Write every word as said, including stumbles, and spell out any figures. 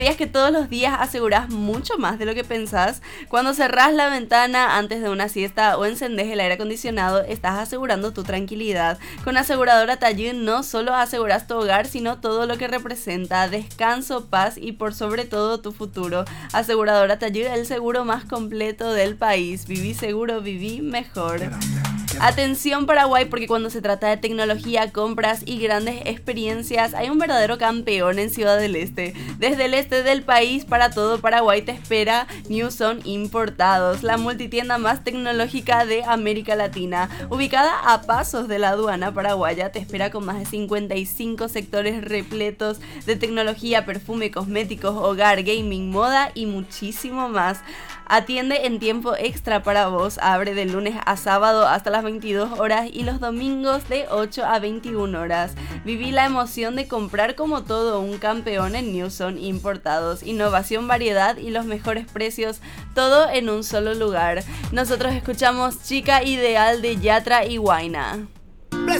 ¿Sabías que todos los días aseguras mucho más de lo que pensás? Cuando cerrás la ventana antes de una siesta o encendés el aire acondicionado, estás asegurando tu tranquilidad. Con Aseguradora Tallún no solo aseguras tu hogar, sino todo lo que representa: descanso, paz y por sobre todo tu futuro. Aseguradora Tallún, el seguro más completo del país. Viví seguro, viví mejor. Atención Paraguay, porque cuando se trata de tecnología, compras y grandes experiencias, hay un verdadero campeón en Ciudad del Este. Desde el este del país para todo Paraguay te espera Newson Importados, la multitienda más tecnológica de América Latina. Ubicada a pasos de la aduana paraguaya, te espera con más de cincuenta y cinco sectores repletos de tecnología, perfume, cosméticos, hogar, gaming, moda y muchísimo más. Atiende en tiempo extra para vos, abre de lunes a sábado hasta las veintidós horas y los domingos de ocho a veintiuna horas. Viví la emoción de comprar como todo un campeón en Newson Importados. Innovación, variedad y los mejores precios, todo en un solo lugar. Nosotros escuchamos Chica Ideal de Yatra y Huayna.